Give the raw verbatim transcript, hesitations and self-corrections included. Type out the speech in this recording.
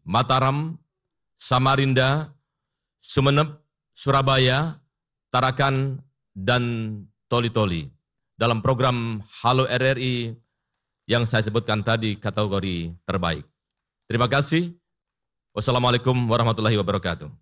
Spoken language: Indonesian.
Mataram, Samarinda, Sumeneb, Surabaya, Tarakan, dan Toli-Toli dalam program Halo R R I yang saya sebutkan tadi kategori terbaik. Terima kasih. Wassalamualaikum warahmatullahi wabarakatuh.